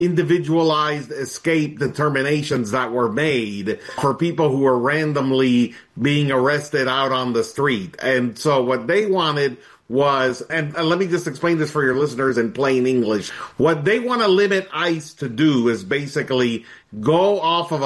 individualized escape determinations that were made for people who were randomly being arrested out on the street. And so what they wanted was, and let me just explain this for your listeners in plain English. What they want to limit ICE to do is basically go off of